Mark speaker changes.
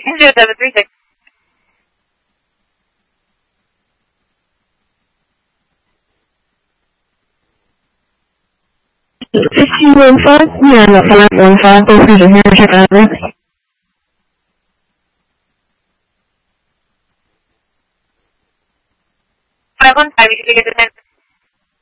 Speaker 1: 076.
Speaker 2: 1515, you have a 515, go through the here, check out this.
Speaker 1: Five 1 5, you get the next